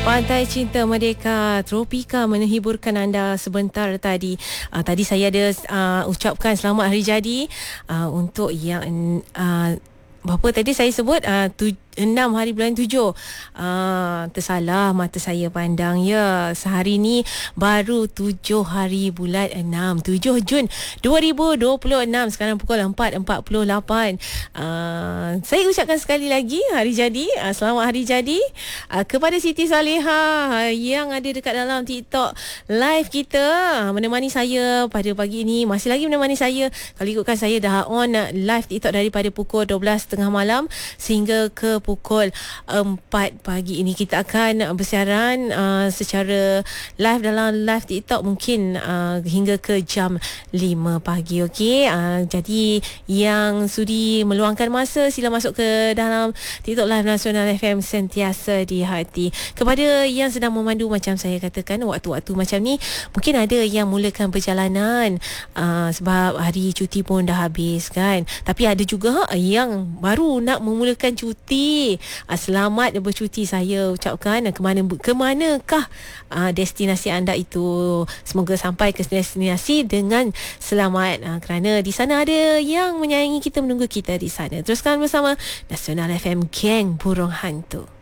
Pantai Cinta Merdeka Tropika menghiburkan anda sebentar tadi. Tadi saya ada ucapkan selamat hari jadi untuk yang berapa tadi saya sebut 6 hari bulan 7. Tersalah mata saya pandang ya. Sehari ni baru 7 hari bulan 6, 7 Jun 2026. Sekarang pukul 4.48. Saya ucapkan sekali lagi hari jadi, selamat hari jadi kepada Siti Salihah yang ada dekat dalam TikTok live kita, menemani saya pada pagi ini. Masih lagi menemani saya. Kalau ikutkan saya dah on live TikTok daripada pukul 12.30 malam sehingga ke pukul 4 pagi ini. Kita akan bersiaran secara live dalam live TikTok mungkin hingga ke jam 5 pagi. Okey, jadi yang sudi meluangkan masa, sila masuk ke dalam TikTok live Nasional FM sentiasa di hati. Kepada yang sedang memandu, macam saya katakan, waktu-waktu macam ni mungkin ada yang mulakan perjalanan sebab hari cuti pun dah habis kan. Tapi ada juga yang baru nak memulakan cuti. Selamat bercuti saya ucapkan. Kemanakah destinasi anda itu? Semoga sampai ke destinasi dengan selamat, kerana di sana ada yang menyayangi kita, menunggu kita di sana. Teruskan bersama Nasional FM, Geng Burung Hantu.